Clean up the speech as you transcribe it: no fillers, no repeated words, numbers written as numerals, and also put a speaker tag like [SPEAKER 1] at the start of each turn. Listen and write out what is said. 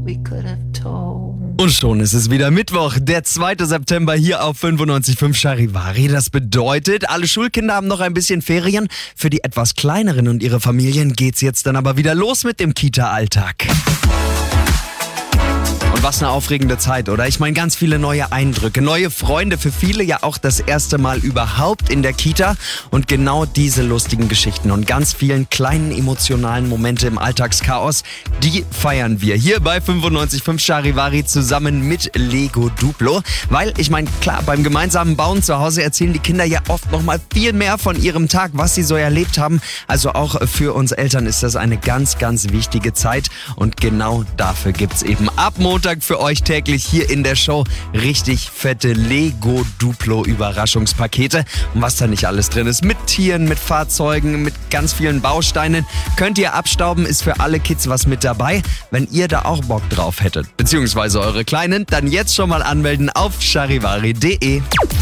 [SPEAKER 1] Und schon ist es wieder Mittwoch, der 2. September hier auf 95.5 Charivari. Das bedeutet, alle Schulkinder haben noch ein bisschen Ferien. Für die etwas kleineren und ihre Familien geht's jetzt dann aber wieder los mit dem Kita-Alltag. Und was eine aufregende Zeit, oder? Ich meine, ganz viele neue Eindrücke, neue Freunde, für viele ja auch das erste Mal überhaupt in der Kita. Und genau diese lustigen Geschichten und ganz vielen kleinen emotionalen Momente im Alltagschaos, die feiern wir hier bei 95.5 Charivari zusammen mit Lego Duplo. Weil, ich meine, klar, beim gemeinsamen Bauen zu Hause erzählen die Kinder ja oft noch mal viel mehr von ihrem Tag, was sie so erlebt haben. Also auch für uns Eltern ist das eine ganz, ganz wichtige Zeit. Und genau dafür gibt's eben ab Montag für euch täglich hier in der Show richtig fette Lego Duplo Überraschungspakete. Und was da nicht alles drin ist, mit Tieren, mit Fahrzeugen, mit ganz vielen Bausteinen, könnt ihr abstauben, ist für alle Kids was mit dabei. Wenn ihr da auch Bock drauf hättet, beziehungsweise eure Kleinen, dann jetzt schon mal anmelden auf charivari.de.